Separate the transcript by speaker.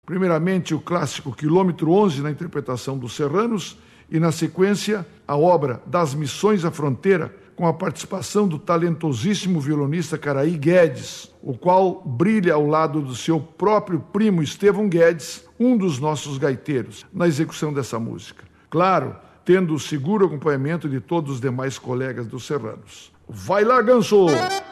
Speaker 1: Primeiramente, o clássico Quilômetro 11, na interpretação dos Serranos, e, na sequência, a obra Das Missões à Fronteira, com a participação do talentosíssimo violonista Caraí Guedes, o qual brilha ao lado do seu próprio primo Estevão Guedes, um dos nossos gaiteiros, na execução dessa música. Claro, tendo o seguro acompanhamento de todos os demais colegas dos Serranos. Vai lá, Ganso!